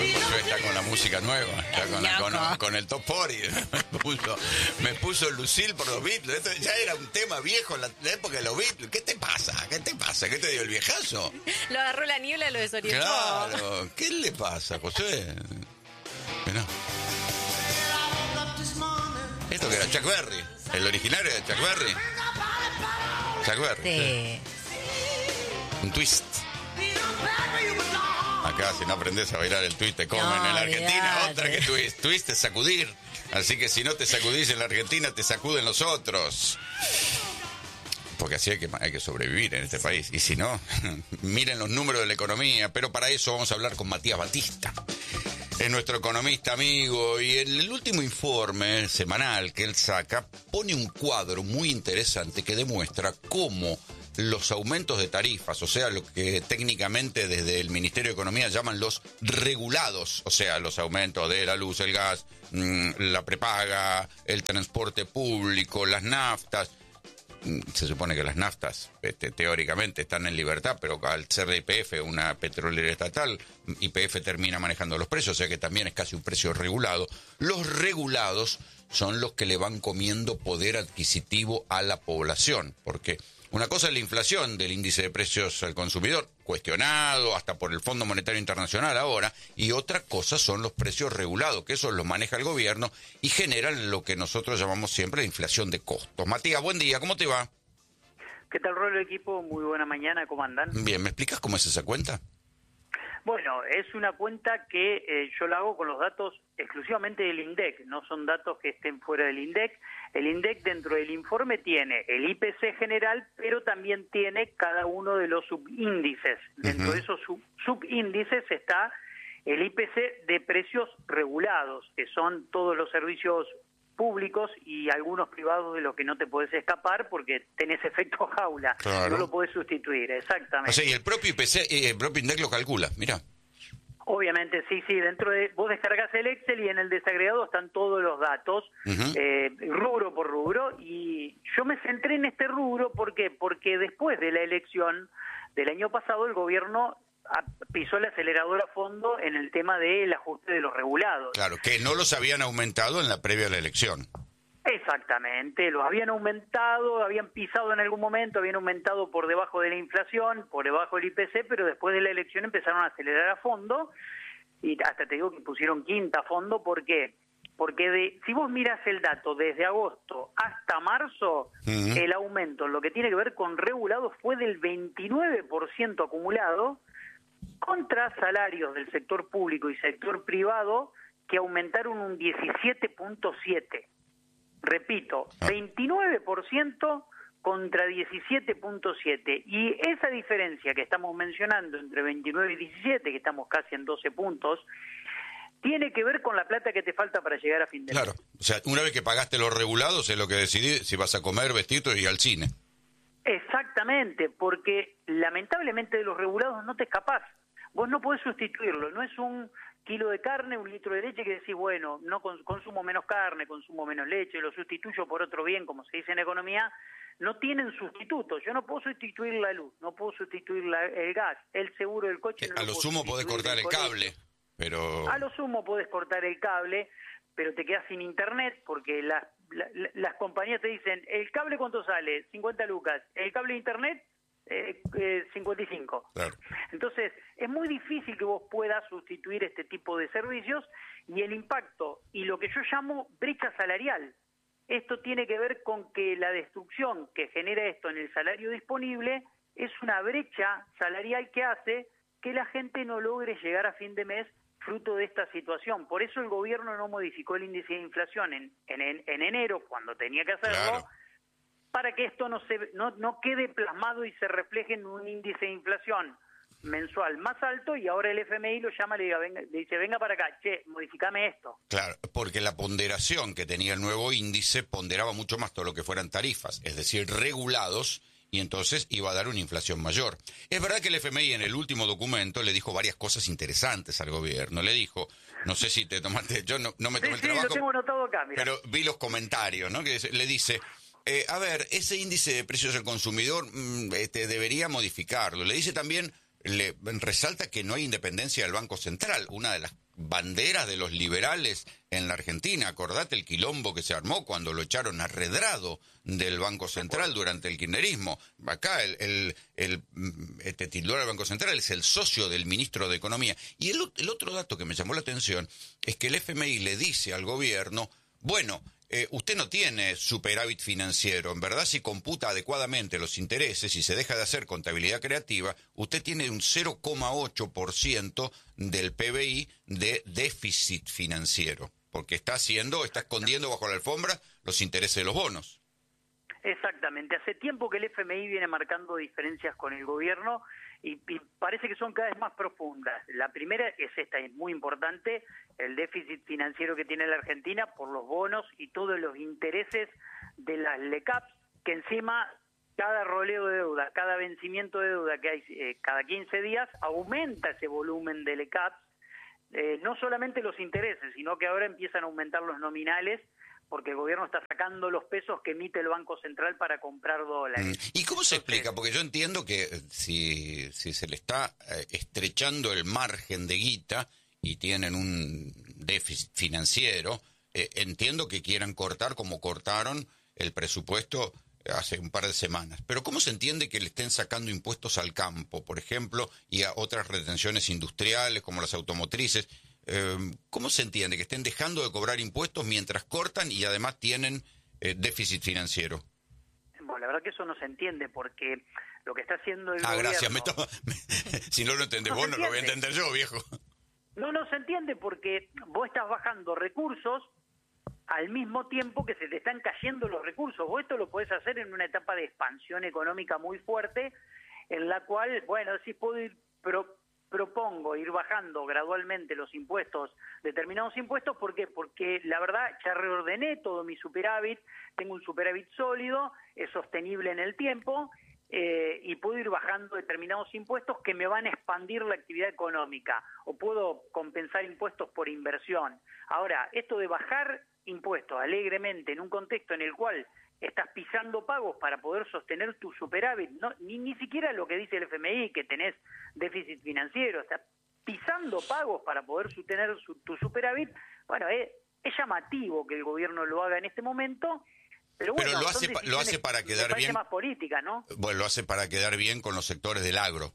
Josué está con la música nueva, está con el Top 40. Me puso Lucille por los Beatles. Esto ya era un tema viejo en la época de los Beatles. ¿Qué te pasa? ¿Qué te dio el viejazo? Lo agarró la niebla, lo desorientó. Claro, ¿qué le pasa, José? Mirá. Esto que era Chuck Berry, el originario de Chuck Berry. Chuck Berry. Sí. Un twist. Acá, si no aprendes a bailar el twist, te comen. En la Argentina, olvidate. otra que twist. Twist es sacudir. Así que si no te sacudís en la Argentina, te sacuden los otros. Porque así hay que sobrevivir en este país. Y si no, miren los números de la economía. Pero para eso vamos a hablar con Matías Batista. Es nuestro economista amigo. Y en el último informe semanal que él saca, pone un cuadro muy interesante que demuestra cómo los aumentos de tarifas, o sea, lo que técnicamente desde el Ministerio de Economía llaman los regulados, o sea, los aumentos de la luz, el gas, la prepaga, el transporte público, las naftas. Se supone que las naftas, teóricamente, están en libertad, pero al ser de YPF, una petrolera estatal, YPF termina manejando los precios, o sea que también es casi un precio regulado. Los regulados son los que le van comiendo poder adquisitivo a la población, porque una cosa es la inflación del índice de precios al consumidor, cuestionado hasta por el Fondo Monetario Internacional ahora, y otra cosa son los precios regulados, que esos los maneja el gobierno y generan lo que nosotros llamamos siempre la inflación de costos. Matías, buen día, ¿cómo te va? ¿Qué tal, Rolo, equipo? Muy buena mañana, ¿cómo andan? Bien, ¿me explicas cómo es esa cuenta? Bueno, es una cuenta que yo la hago con los datos exclusivamente del INDEC, no son datos que estén fuera del INDEC. El INDEC dentro del informe tiene el IPC general, pero también tiene cada uno de los subíndices. Dentro de esos subíndices está el IPC de precios regulados, que son todos los servicios públicos y algunos privados de los que no te podés escapar porque tenés efecto jaula, claro. No lo podés sustituir, exactamente. O sea, y el propio IPC, el propio INDEC lo calcula, mira. Obviamente, sí, dentro de vos descargas el Excel y en el desagregado están todos los datos, rubro por rubro, y yo me centré en este rubro, ¿por qué? Porque después de la elección del año pasado el gobierno pisó el acelerador a fondo en el tema del ajuste de los regulados. Claro, que no los habían aumentado en la previa a la elección. Exactamente, los habían aumentado, habían pisado en algún momento, habían aumentado por debajo de la inflación, por debajo del IPC, pero después de la elección empezaron a acelerar a fondo y hasta te digo que pusieron quinta a fondo. ¿Por qué? Porque si vos miras el dato desde agosto hasta marzo, el aumento en lo que tiene que ver con regulados fue del 29% acumulado contra salarios del sector público y sector privado que aumentaron un 17.7%. Repito, 29% contra 17.7%. Y esa diferencia que estamos mencionando entre 29 y 17, que estamos casi en 12 puntos, tiene que ver con la plata que te falta para llegar a fin de mes. Claro, o sea, una vez que pagaste los regulados es lo que decidís si vas a comer, vestirte y al cine. Exactamente, porque lamentablemente de los regulados no te escapás. Vos no podés sustituirlo, no es un kilo de carne, un litro de leche que decís, bueno, no consumo menos carne, consumo menos leche, lo sustituyo por otro bien, como se dice en economía. No tienen sustituto. Yo no puedo sustituir la luz, no puedo sustituir el gas, el seguro del coche. A lo sumo podés cortar el cable, pero... A lo sumo podés cortar el cable, pero te quedás sin internet porque las compañías te dicen, ¿el cable cuánto sale? 50 lucas. ¿El cable de internet? 55. Claro. Entonces, es muy difícil que vos puedas sustituir este tipo de servicios y el impacto, y lo que yo llamo brecha salarial. Esto tiene que ver con que la destrucción que genera esto en el salario disponible es una brecha salarial que hace que la gente no logre llegar a fin de mes fruto de esta situación. Por eso el gobierno no modificó el índice de inflación en enero, cuando tenía que hacerlo, claro, para que esto no quede plasmado y se refleje en un índice de inflación mensual más alto, y ahora el FMI lo llama, le dice, venga para acá, modificame esto. Claro, porque la ponderación que tenía el nuevo índice ponderaba mucho más todo lo que fueran tarifas, es decir, regulados, y entonces iba a dar una inflación mayor. Es verdad que el FMI en el último documento le dijo varias cosas interesantes al gobierno. Le dijo, no sé si te tomaste, yo no me tomé el trabajo, lo tengo anotado acá, mira. Pero vi los comentarios, ¿no? Que le dice, a ver, ese índice de precios al consumidor debería modificarlo. Le dice también, le resalta que no hay independencia del Banco Central, una de las banderas de los liberales en la Argentina. Acordate el quilombo que se armó cuando lo echaron a Redrado del Banco Central durante el kirchnerismo. Acá el titular del Banco Central es el socio del ministro de Economía. Y el otro dato que me llamó la atención es que el FMI le dice al gobierno, bueno, usted no tiene superávit financiero, en verdad si computa adecuadamente los intereses y se deja de hacer contabilidad creativa, usted tiene un 0,8% del PBI de déficit financiero, porque está escondiendo bajo la alfombra los intereses de los bonos. Exactamente, hace tiempo que el FMI viene marcando diferencias con el gobierno y parece que son cada vez más profundas. La primera es esta, es muy importante, el déficit financiero que tiene la Argentina por los bonos y todos los intereses de las LECAPs, que encima cada roleo de deuda, cada vencimiento de deuda que hay cada 15 días, aumenta ese volumen de LECAPs, no solamente los intereses, sino que ahora empiezan a aumentar los nominales, porque el gobierno está sacando los pesos que emite el Banco Central para comprar dólares. ¿Y cómo se explica? Porque yo entiendo que si se le está estrechando el margen de guita y tienen un déficit financiero, entiendo que quieran cortar como cortaron el presupuesto hace un par de semanas. Pero ¿cómo se entiende que le estén sacando impuestos al campo, por ejemplo, y a otras retenciones industriales como las automotrices? ¿Cómo se entiende que estén dejando de cobrar impuestos mientras cortan y además tienen déficit financiero? Bueno, la verdad que eso no se entiende porque lo que está haciendo el gobierno... Gracias. Si no lo entendés vos, no lo voy a entender yo, viejo. No se entiende porque vos estás bajando recursos al mismo tiempo que se te están cayendo los recursos. Vos esto lo podés hacer en una etapa de expansión económica muy fuerte, en la cual, bueno, si puedo ir... Propongo ir bajando gradualmente los impuestos, determinados impuestos, ¿por qué? Porque la verdad ya reordené todo mi superávit, tengo un superávit sólido, es sostenible en el tiempo, y puedo ir bajando determinados impuestos que me van a expandir la actividad económica, o puedo compensar impuestos por inversión. Ahora, esto de bajar impuestos alegremente en un contexto en el cual estás pisando pagos para poder sostener tu superávit, no, ni siquiera lo que dice el FMI, que tenés déficit financiero, estás pisando pagos para poder sostener tu superávit. Bueno, es llamativo que el gobierno lo haga en este momento, pero bueno, lo hace para quedar bien, más política, ¿no? Bueno, lo hace para quedar bien con los sectores del agro.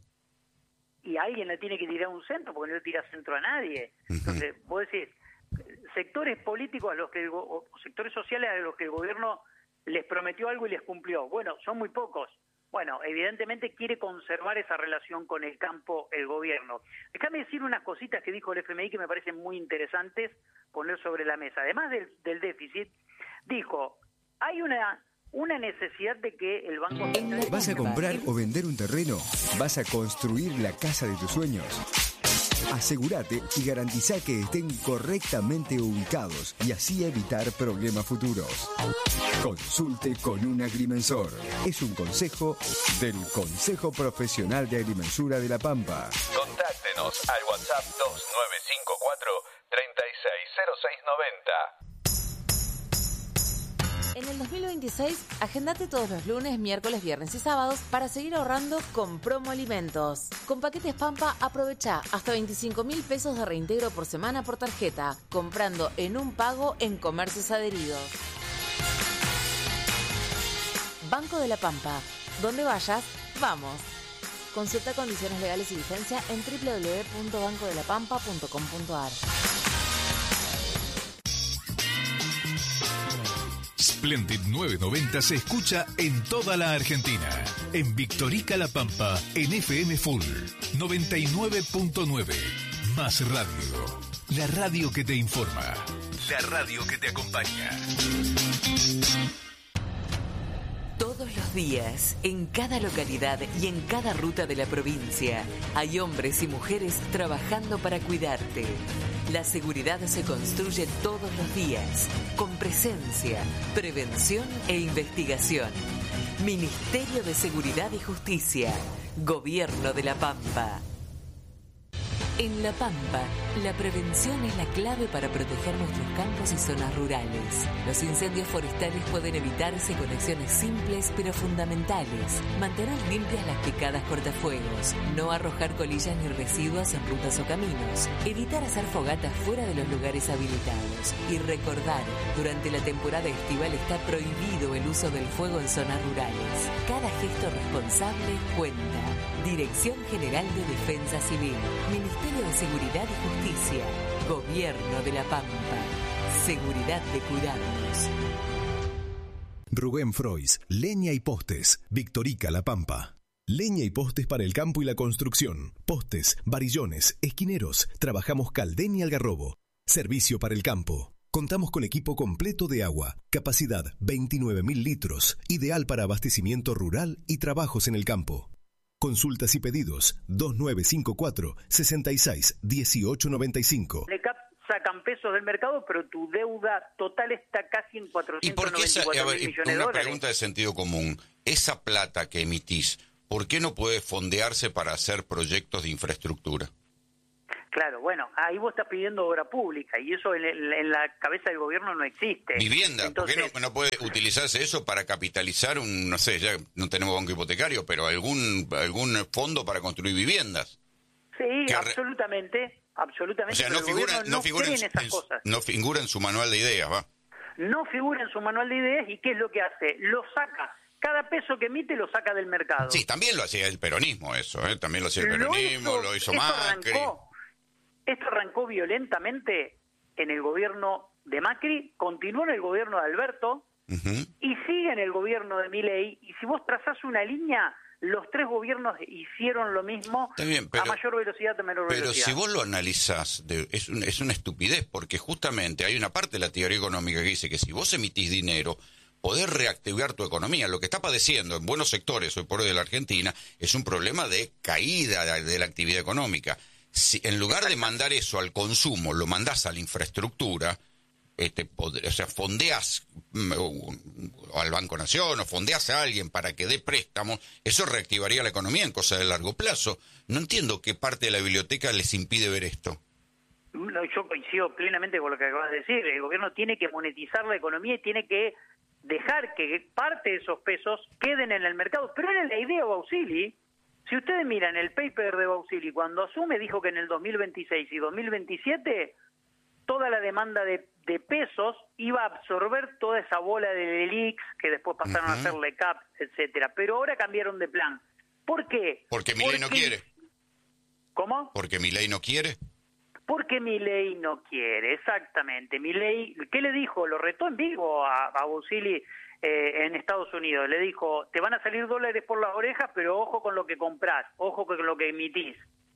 Y a alguien le tiene que tirar un centro, porque no le tira centro a nadie. Entonces, vos decís, sectores políticos a los que o sectores sociales a los que el gobierno les prometió algo y les cumplió. Bueno, son muy pocos. Bueno, evidentemente quiere conservar esa relación con el campo el gobierno. Déjame decir unas cositas que dijo el FMI que me parecen muy interesantes poner sobre la mesa. Además del déficit, dijo, hay una necesidad de que el Banco Central... ¿Vas a comprar o vender un terreno? ¿Vas a construir la casa de tus sueños? Asegúrate y garantizá que estén correctamente ubicados y así evitar problemas futuros. Consulte con un agrimensor. Es un consejo del Consejo Profesional de Agrimensura de La Pampa. Contáctenos al WhatsApp 2954 360690. En el 2026, agendate todos los lunes, miércoles, viernes y sábados para seguir ahorrando con Promo Alimentos. Con Paquetes Pampa, aprovecha hasta 25.000 pesos de reintegro por semana por tarjeta, comprando en un pago en comercios adheridos. Banco de la Pampa. Donde vayas, vamos. Consulta condiciones legales y vigencia en www.bancodelapampa.com.ar. Splendid 990 se escucha en toda la Argentina. En Victorica La Pampa, en FM Full 99.9. Más radio. La radio que te informa. La radio que te acompaña. Todos los días, en cada localidad y en cada ruta de la provincia, hay hombres y mujeres trabajando para cuidarte. La seguridad se construye todos los días, con presencia, prevención e investigación. Ministerio de Seguridad y Justicia, Gobierno de La Pampa. En La Pampa, la prevención es la clave para proteger nuestros campos y zonas rurales. Los incendios forestales pueden evitarse con acciones simples pero fundamentales. Mantener limpias las picadas cortafuegos, no arrojar colillas ni residuos en rutas o caminos, evitar hacer fogatas fuera de los lugares habilitados y recordar, durante la temporada estival está prohibido el uso del fuego en zonas rurales. Cada gesto responsable cuenta. Dirección General de Defensa Civil, Ministerio de Seguridad y Justicia, Gobierno de La Pampa. Seguridad de cuidarnos. Rubén Frois, Leña y Postes, Victorica, La Pampa. Leña y postes para el campo y la construcción. Postes, varillones, esquineros. Trabajamos Caldén y Algarrobo. Servicio para el campo. Contamos con equipo completo de agua. Capacidad 29.000 litros. Ideal para abastecimiento rural y trabajos en el campo. Consultas y pedidos 2954-66-1895. LECAP sacan pesos del mercado, pero tu deuda total está casi en 494 mil millones de una dólares. pregunta de sentido común. Esa plata que emitís, ¿por qué no puede fondearse para hacer proyectos de infraestructura? Claro, bueno, ahí vos estás pidiendo obra pública y eso en la cabeza del gobierno no existe. Vivienda, entonces, ¿por qué no puede utilizarse eso para capitalizar no sé, ya no tenemos banco hipotecario, pero algún fondo para construir viviendas? Sí, absolutamente. O sea, no figura en su manual de ideas, ¿va? No figura en su manual de ideas, ¿y qué es lo que hace? Lo saca. Cada peso que emite lo saca del mercado. Sí, también lo hacía el peronismo eso, ¿eh? También lo hacía el peronismo, lo hizo Macri. Esto arrancó violentamente en el gobierno de Macri, continuó en el gobierno de Alberto y sigue en el gobierno de Milei. Y si vos trazás una línea, los tres gobiernos hicieron lo mismo, a mayor velocidad, a menor velocidad. Pero si vos lo analizás, es una estupidez, porque justamente hay una parte de la teoría económica que dice que si vos emitís dinero, podés reactivar tu economía. Lo que está padeciendo en buenos sectores hoy por hoy de la Argentina es un problema de caída de la actividad económica. Si en lugar de mandar eso al consumo, lo mandás a la infraestructura, o sea, fondeas al Banco Nación o fondeas a alguien para que dé préstamos, eso reactivaría la economía en cosas de largo plazo. No entiendo qué parte de la biblioteca les impide ver esto. No, yo coincido plenamente con lo que acabas de decir. El gobierno tiene que monetizar la economía y tiene que dejar que parte de esos pesos queden en el mercado. Pero era la idea de Bausili. Si ustedes miran el paper de Bausili, cuando asume dijo que en el 2026 y 2027 toda la demanda de pesos iba a absorber toda esa bola de LELIQs que después pasaron a ser LECAP, etcétera. Pero ahora cambiaron de plan. ¿Por qué? Porque Milei no quiere. ¿Cómo? Porque Milei no quiere. Porque Milei no quiere, exactamente. Milei, ¿qué le dijo? Lo retó en vivo a Bausili en Estados Unidos. Le dijo, te van a salir dólares por las orejas, pero ojo con lo que comprás, ojo con lo que emitís.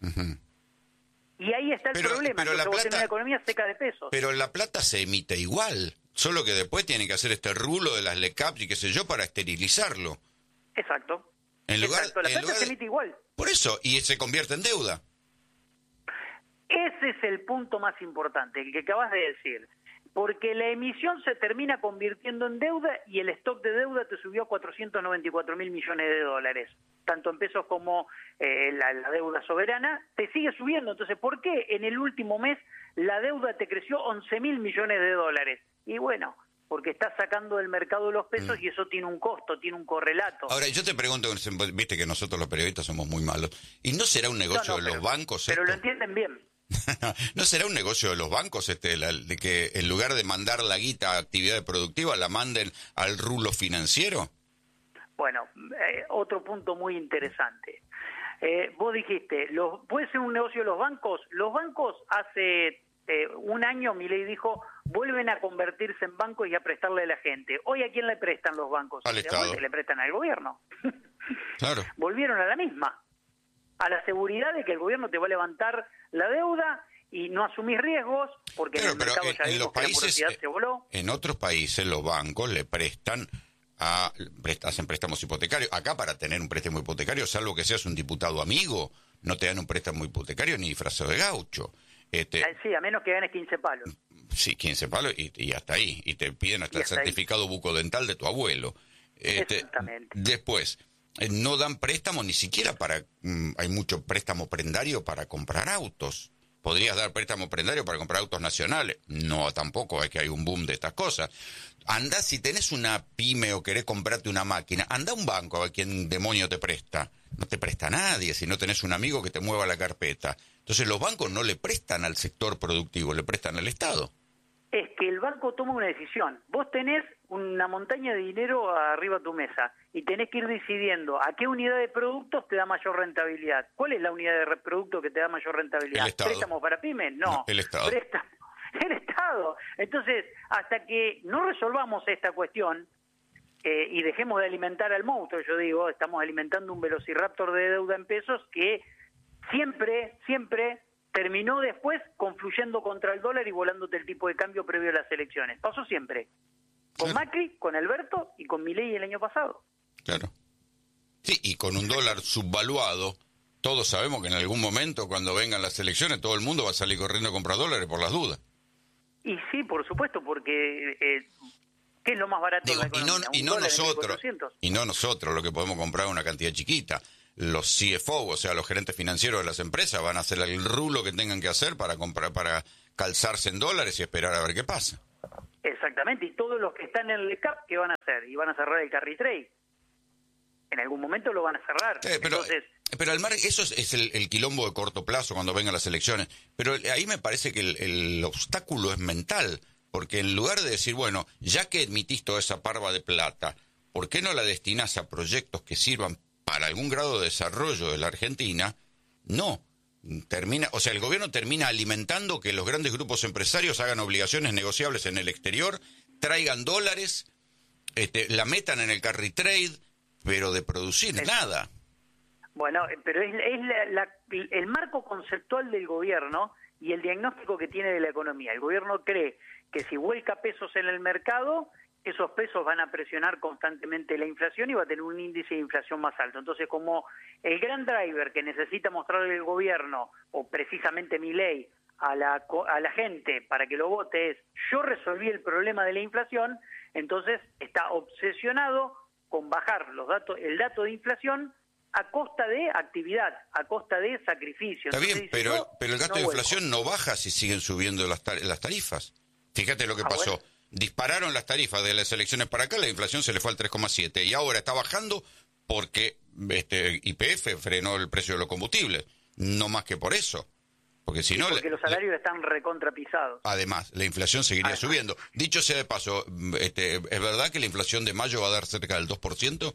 Y ahí está el problema, entonces vos tenés una economía seca de pesos. Pero la plata se emite igual, solo que después tienen que hacer este rulo de las LECAP y qué sé yo para esterilizarlo. Exacto. La plata se emite igual. Por eso, y se convierte en deuda. Ese es el punto más importante, el que acabas de decir. Porque la emisión se termina convirtiendo en deuda y el stock de deuda te subió a 494 mil millones de dólares. Tanto en pesos como la deuda soberana te sigue subiendo. Entonces, ¿por qué en el último mes la deuda te creció 11 mil millones de dólares? Y bueno, porque estás sacando del mercado los pesos y eso tiene un costo, tiene un correlato. Ahora, yo te pregunto, viste que nosotros los periodistas somos muy malos, ¿y no será un negocio de los bancos pero lo entienden bien. ¿No será un negocio de los bancos de que en lugar de mandar la guita a actividad productiva la manden al rulo financiero? Bueno, otro punto muy interesante. Vos dijiste, ¿puede ser un negocio de los bancos? Los bancos hace un año, Milei dijo, vuelven a convertirse en bancos y a prestarle a la gente. Hoy, ¿a quién le prestan los bancos? Al Estado. Le prestan al gobierno. Claro. Volvieron a la misma. A la seguridad de que el gobierno te va a levantar la deuda y no asumís riesgos, porque en el mercado ya vimos que la morosidad se voló. En otros países los bancos le hacen préstamos hipotecarios. Acá para tener un préstamo hipotecario, salvo que seas un diputado amigo, no te dan un préstamo hipotecario ni disfrazado de gaucho. Sí, a menos que ganes 15 palos. Sí, 15 palos y hasta ahí. Y te piden hasta el certificado bucodental de tu abuelo. Exactamente. Después, no dan préstamo ni siquiera para... hay mucho préstamo prendario para comprar autos. ¿Podrías dar préstamo prendario para comprar autos nacionales? No, tampoco, es que hay un boom de estas cosas. Andá, si tenés una pyme o querés comprarte una máquina, anda a un banco a ver quién demonio te presta. No te presta nadie si no tenés un amigo que te mueva la carpeta. Entonces los bancos no le prestan al sector productivo, le prestan al Estado. Es que el banco toma una decisión. Vos tenés una montaña de dinero arriba de tu mesa y tenés que ir decidiendo a qué unidad de productos te da mayor rentabilidad. ¿Cuál es la unidad de producto que te da mayor rentabilidad? El Estado. ¿Préstamos para pymes? No. El Estado. El Estado. Entonces, hasta que no resolvamos esta cuestión y dejemos de alimentar al monstruo, yo digo, estamos alimentando un velociraptor de deuda en pesos que siempre terminó después confluyendo contra el dólar y volándote el tipo de cambio previo a las elecciones. Pasó siempre. Con Macri, con Alberto y con Milei el año pasado. Claro. Sí, y con un dólar subvaluado, todos sabemos que en algún momento, cuando vengan las elecciones, todo el mundo va a salir corriendo a comprar dólares por las dudas. Y sí, por supuesto, porque ¿qué es lo más barato en la economía? Y no nosotros, lo que podemos comprar una cantidad chiquita. Los CFO, o sea, los gerentes financieros de las empresas, van a hacer el rulo que tengan que hacer para comprar, para calzarse en dólares y esperar a ver qué pasa. Exactamente, y todos los que están en el ECAP, ¿qué van a hacer? Y van a cerrar el carry trade. En algún momento lo van a cerrar. Pero al mar, eso es el quilombo de corto plazo cuando vengan las elecciones. Pero ahí me parece que el obstáculo es mental, porque en lugar de decir, bueno, ya que emitís toda esa parva de plata, ¿por qué no la destinás a proyectos que sirvan para algún grado de desarrollo de la Argentina? No. El gobierno termina alimentando que los grandes grupos empresarios hagan obligaciones negociables en el exterior, traigan dólares, la metan en el carry trade, pero de producir nada. Bueno, pero es el marco conceptual del gobierno y el diagnóstico que tiene de la economía. El gobierno cree que si vuelca pesos en el mercado, esos pesos van a presionar constantemente la inflación y va a tener un índice de inflación más alto. Entonces, como el gran driver que necesita mostrarle el gobierno, o precisamente Milei, a la gente para que lo vote es, yo resolví el problema de la inflación, entonces está obsesionado con bajar el dato de inflación a costa de actividad, a costa de sacrificio. Está bien, pero el gasto de inflación no baja si siguen subiendo las tarifas. Fíjate lo que pasó. Bueno. Dispararon las tarifas de las elecciones para acá, la inflación se le fue al 3,7 y ahora está bajando porque YPF frenó el precio de los combustibles, no más que por eso. Porque si no, porque los salarios están recontrapisados. Además, la inflación seguiría subiendo. Dicho sea de paso, ¿es verdad que la inflación de mayo va a dar cerca del 2%?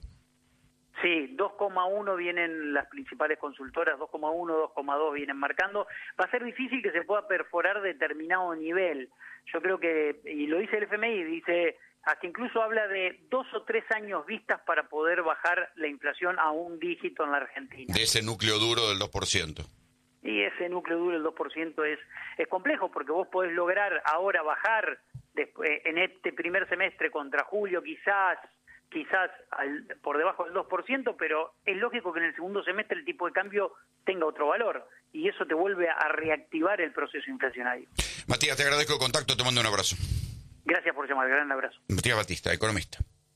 Sí, 2,1 vienen las principales consultoras, 2,1, 2,2 vienen marcando. Va a ser difícil que se pueda perforar determinado nivel. Yo creo que, y lo dice el FMI, dice, hasta incluso habla de 2 o 3 años vistas para poder bajar la inflación a un dígito en la Argentina. De ese núcleo duro del 2%. Y ese núcleo duro del 2% es complejo, porque vos podés lograr ahora bajar en este primer semestre contra julio quizás por debajo del 2%, pero es lógico que en el segundo semestre el tipo de cambio tenga otro valor, y eso te vuelve a reactivar el proceso inflacionario. Matías, te agradezco el contacto, te mando un abrazo. Gracias por llamar, gran abrazo. Matías Batista, economista.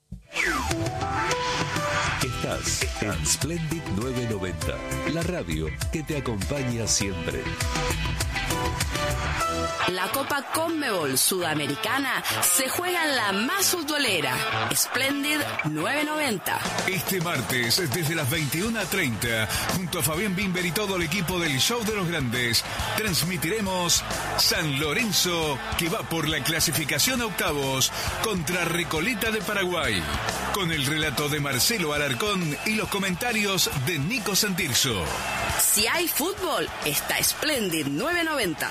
Estás en Splendid 990, la radio que te acompaña siempre. La Copa Conmebol Sudamericana se juega en la más futbolera, Splendid 990. Este martes, desde las 21:30, junto a Fabián Bimber y todo el equipo del Show de los Grandes, transmitiremos San Lorenzo, que va por la clasificación a octavos, contra Recoleta de Paraguay, con el relato de Marcelo Alarcón y los comentarios de Nico Santirso. Si hay fútbol, está Splendid 990.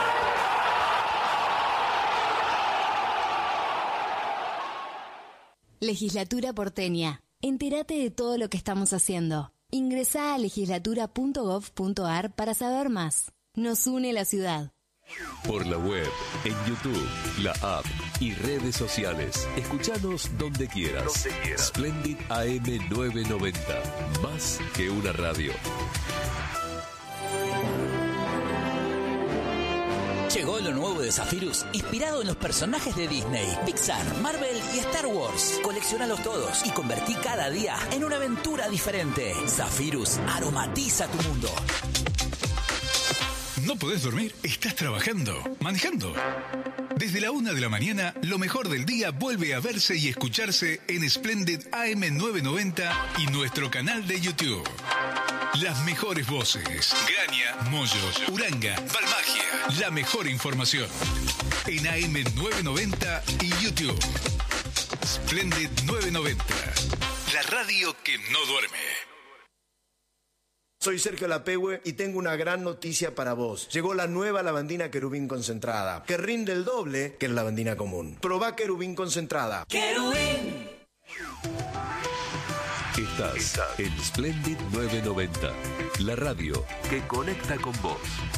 Legislatura porteña. Entérate de todo lo que estamos haciendo. Ingresá a legislatura.gov.ar para saber más. Nos une la ciudad. Por la web, en YouTube, la app y redes sociales. Escuchanos donde quieras. Splendid AM 990. Más que una radio. Llegó lo nuevo de Zephyrus, inspirado en los personajes de Disney, Pixar, Marvel y Star Wars. Colecciónalos todos y convertí cada día en una aventura diferente. Zephyrus aromatiza tu mundo. ¿No podés dormir? ¿Estás trabajando? ¿Manejando? Desde la 1 de la mañana, lo mejor del día vuelve a verse y escucharse en Splendid AM990 y nuestro canal de YouTube. Las mejores voces. Graña, Moyo, Uranga, Balmagia. La mejor información. En AM990 y YouTube. Splendid 990. La radio que no duerme. Soy Sergio Lapehue y tengo una gran noticia para vos. Llegó la nueva lavandina Querubín concentrada, que rinde el doble que la lavandina común. Probá Querubín concentrada. ¡Querubín! Estás en Splendid 990, la radio que conecta con vos.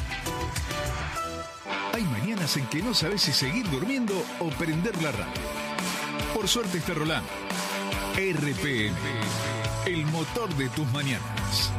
Hay mañanas en que no sabes si seguir durmiendo o prender la radio. Por suerte está rolando. RPM, el motor de tus mañanas.